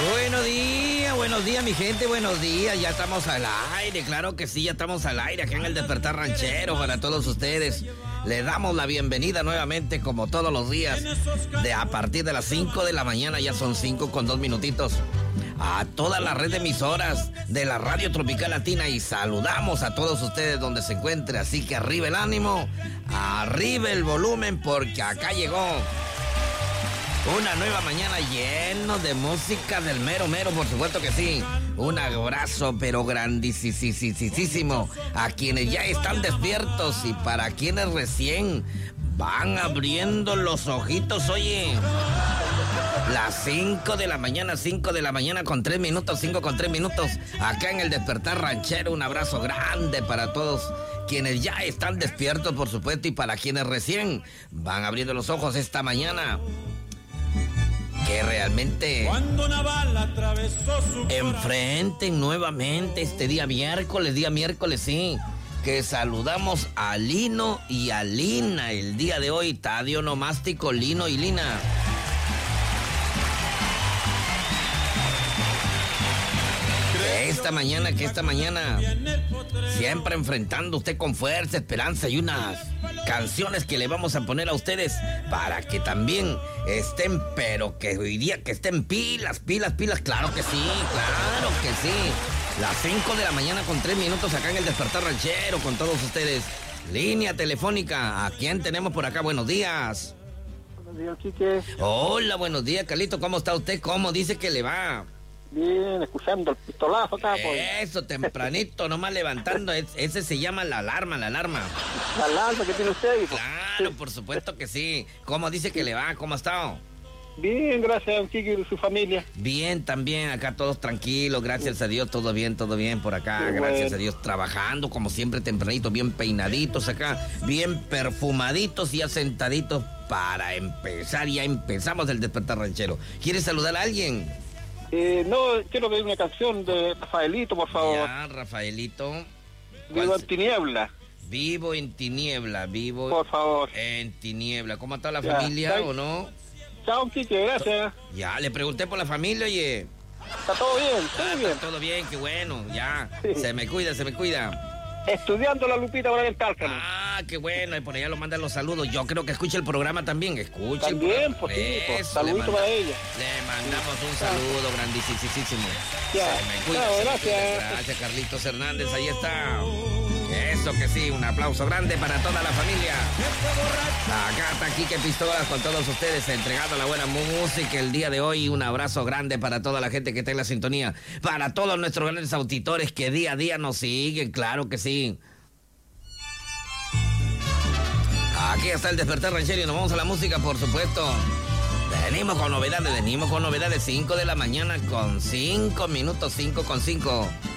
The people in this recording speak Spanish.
Buenos días mi gente, buenos días, ya estamos al aire, claro que sí, ya estamos al aire acá en el Despertar Ranchero para todos ustedes. Le damos la bienvenida nuevamente como todos los días, a partir de las 5 de la mañana, ya son 5 con 2 minutitos, a toda la red de emisoras de la Radio Tropical Latina y saludamos a todos ustedes donde se encuentre, así que arriba el ánimo, arriba el volumen porque acá llegó una nueva mañana lleno de música del mero mero, por supuesto que sí. Un abrazo pero grandísimo a quienes ya están despiertos y para quienes recién van abriendo los ojitos, oye. Las 5 de la mañana con 3 minutos, 5 con 3 minutos, acá en el Despertar Ranchero. Un abrazo grande para todos quienes ya están despiertos, por supuesto, y para quienes recién van abriendo los ojos esta mañana. Que realmente enfrenten nuevamente este día miércoles, sí. Que saludamos a Lino y a Lina el día de hoy, Tadio Nomástico, Lino y Lina. Que esta mañana siempre enfrentando usted con fuerza, esperanza y unas canciones que le vamos a poner a ustedes para que también estén, pero que hoy día que estén pilas, claro que sí. Las 5 de la mañana con 3 minutos acá en el Despertar Ranchero con todos ustedes. Línea telefónica, ¿a quién tenemos por acá? Buenos días. Buenos días, Quique. Hola, buenos días, Carlito, ¿cómo está usted? ¿Cómo dice que le va? Bien, escuchando el pistolazo acá. Eso, tempranito, nomás levantando. Ese se llama la alarma. La alarma que tiene usted, hijo. Claro, por supuesto que sí. ¿Cómo dice que le va? ¿Cómo ha estado? Bien, gracias a don Kiki y su familia. Bien, también, acá todos tranquilos, gracias a Dios, todo bien por acá, sí, gracias bueno. a Dios, trabajando como siempre tempranito, bien peinaditos acá, bien perfumaditos y asentaditos para empezar. Ya empezamos el Despertar Ranchero. ¿Quieres saludar a alguien? No, quiero pedir una canción de Rafaelito, por favor. Ya, Rafaelito. Vivo en tiniebla. Vivo en tiniebla, por favor. En tiniebla. ¿Cómo está la familia o no? Chao, Quique, gracias. Ya, le pregunté por la familia, oye. Está todo bien, bien. Está todo bien, qué bueno, ya. Sí. Se me cuida. Estudiando la Lupita por ahí en Talcano. Ah, qué bueno, y por allá lo mandan los saludos. Yo creo que escucha el programa también, escucha. También, pues sí, saludito para ella. Le mandamos un saludo grandísimo. Ya. Se me cuida, Chao, se me gracias. cuida. Gracias, Carlitos Hernández, ahí está. Eso que sí, un aplauso grande para toda la familia. Acá está Quique Pistolas con todos ustedes, entregando la buena música el día de hoy. Un abrazo grande para toda la gente que está en la sintonía, para todos nuestros grandes auditores que día a día nos siguen, claro que sí. Aquí está el Despertar Ranchero y nos vamos a la música, por supuesto. Venimos con novedades, 5 de la mañana con 5 minutos, 5 con 5.